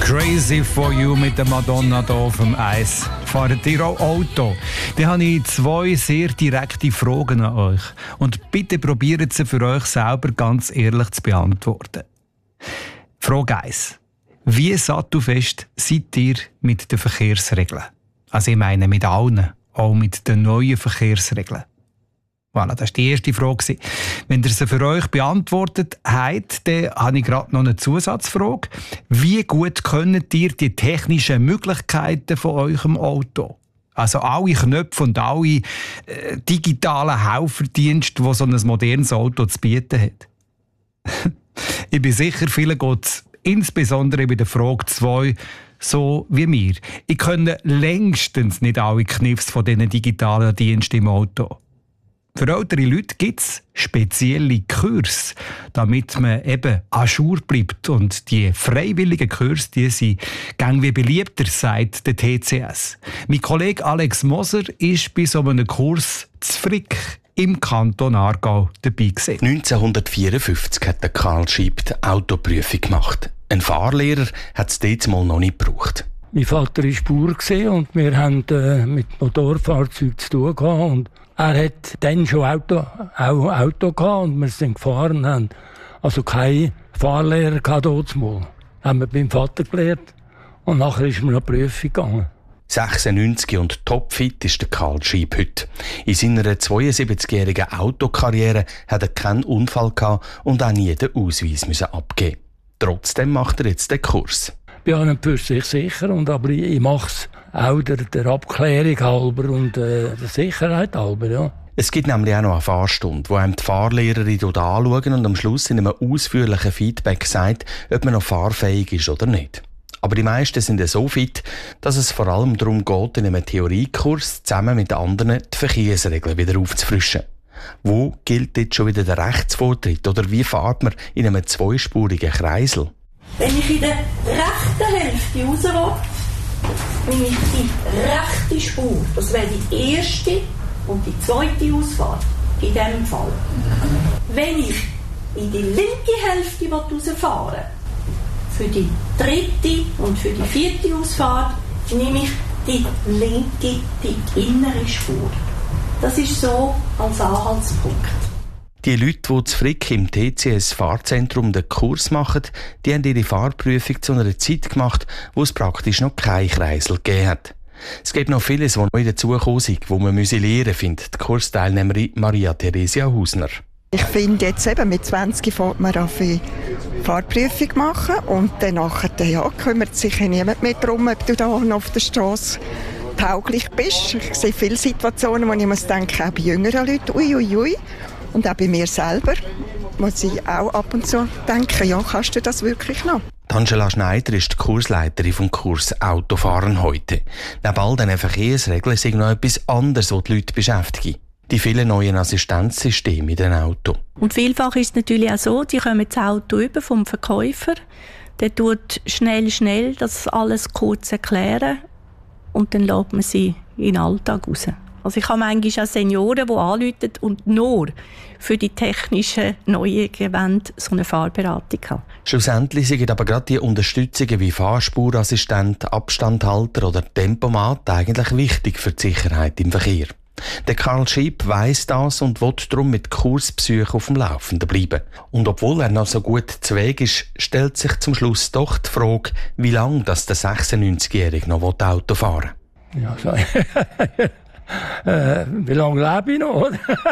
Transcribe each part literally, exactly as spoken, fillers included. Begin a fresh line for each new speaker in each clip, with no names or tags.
Crazy for You mit der Madonna hier auf dem Eis. Fahrt ihr auch Auto? Dann habe ich zwei sehr direkte Fragen an euch. Und bitte probiert sie für euch selber ganz ehrlich zu beantworten. Frage eins. Wie sattelfest seid ihr mit den Verkehrsregeln? Also ich meine mit allen, auch mit den neuen Verkehrsregeln. Voilà, das war die erste Frage. Wenn ihr sie für euch beantwortet habt, dann habe ich gerade noch eine Zusatzfrage. Wie gut könnt ihr die technischen Möglichkeiten von eurem Auto? Also alle Knöpfe und alle äh, digitalen Helferdienste, die so ein modernes Auto zu bieten hat. Ich bin sicher, vielen geht es insbesondere bei der Frage zwei so wie mir. Ich kenne längstens nicht alle Kniffs von diesen digitalen Diensten im Auto. Für ältere Leute gibt es spezielle Kurse, damit man eben à jour bleibt. Und die freiwilligen Kurse, die sind gang wie beliebter, sagt der T C S. Mein Kollege Alex Moser ist bei so einem Kurs zu Frick im Kanton Aargau dabei gewesen.
neunzehnhundertvierundfünfzig hat der Karl Schieb die Autoprüfung gemacht. Ein Fahrlehrer hat es dort mal noch nicht gebraucht.
Mein Vater war Bauer und wir haben äh, mit Motorfahrzeugen zu tun gehabt. Und er hat dann schon Auto, auch Auto gehabt und wir sind gefahren. Haben also keinen Fahrlehrer gehabt dort mal. Haben wir beim Vater gelernt und nachher ist mir noch die Prüfung gegangen.
sechsundneunzig und topfit ist der Karl Schieb heute. In seiner zweiundsiebzigjährigen Autokarriere hat er keinen Unfall gehabt und auch nie den Ausweis müssen abgeben. Trotzdem macht er jetzt den Kurs.
Ich bin an und für sich sicher, und aber ich mache es auch der, der Abklärung halber und äh, der Sicherheit halber, ja.
Es gibt nämlich auch noch eine Fahrstunde, wo einem die Fahrlehrerin anschauen und am Schluss in einem ausführlichen Feedback sagt, ob man noch fahrfähig ist oder nicht. Aber die meisten sind so fit, dass es vor allem darum geht, in einem Theoriekurs zusammen mit anderen die Verkehrsregeln wieder aufzufrischen. Wo gilt jetzt schon wieder der Rechtsvortritt oder wie fährt man in einem zweispurigen Kreisel?
Wenn ich in der rechten Hälfte raus will, nehme ich die rechte Spur. Das wäre die erste und die zweite Ausfahrt. In diesem Fall. Wenn ich in die linke Hälfte rausfahren will, für die dritte und für die vierte Ausfahrt, nehme ich die linke, die innere Spur. Das ist so als Anhaltspunkt.
Die Leute, die zu Frick im T C S-Fahrzentrum den Kurs machen, die haben ihre Fahrprüfung zu einer Zeit gemacht, wo es praktisch noch keinen Kreisel gegeben hat. Es gibt noch vieles, was neu dazugekommen ist, das man lernen müsse, findet die Kursteilnehmerin Maria Theresia Hausner.
Ich finde jetzt eben, mit zwanzig fängt man an für Fahrprüfung machen und dann nachher, ja, kümmert sich niemand mehr darum, ob du da auf der Straße tauglich bist. Ich sehe viele Situationen, wo ich muss denken, auch bei jüngeren Leuten, ui, ui, ui. Und auch bei mir selber muss ich auch ab und zu denken, ja, kannst du das wirklich noch?
Angela Schneider ist die Kursleiterin vom Kurs Autofahren heute. Neben all diesen Verkehrsregeln ist noch etwas anderes, was die Leute beschäftigt. Die vielen neuen Assistenzsysteme in den Autos.
Und vielfach ist es natürlich auch so, die kommen das Auto über vom Verkäufer. Der tut schnell, schnell das alles kurz erklären und dann lässt man sie in den Alltag raus. Also ich habe manchmal auch Senioren, die anrufen und nur für die technischen Neuerungen wollen, so eine Fahrberatung haben.
Schlussendlich sind aber gerade die Unterstützungen wie Fahrspurassistent, Abstandhalter oder Tempomat eigentlich wichtig für die Sicherheit im Verkehr. Der Karl Schieb weiss das und will darum mit Kursbesuchen auf dem Laufenden bleiben. Und obwohl er noch so gut zu Weg ist, stellt sich zum Schluss doch die Frage, wie lange das der sechsundneunzigjährige noch Auto fahren will.
Ja, so. Äh, wie lange lebe ich noch?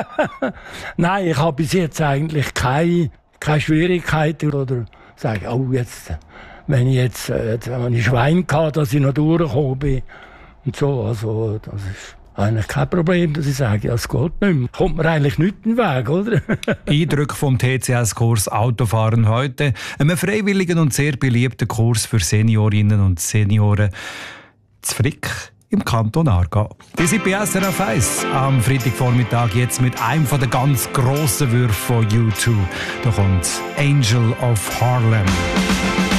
Nein, ich habe bis jetzt eigentlich keine, keine Schwierigkeiten oder sage, oh, jetzt, wenn ich jetzt, jetzt wenn ich Schwein hatte, dass ich noch durchgekommen bin und so, also das ist eigentlich kein Problem, dass ich sage, ja, es geht nicht mehr. Kommt mir eigentlich nicht in den Weg, oder?
Eindrücke vom T C S-Kurs Autofahren heute, einem freiwilligen und sehr beliebten Kurs für Seniorinnen und Senioren zu Frick im Kanton Aargau. Die sind bei S R F eins am Freitagvormittag jetzt mit einem der ganz grossen Würfe von U zwei. Da kommt Angel of Harlem.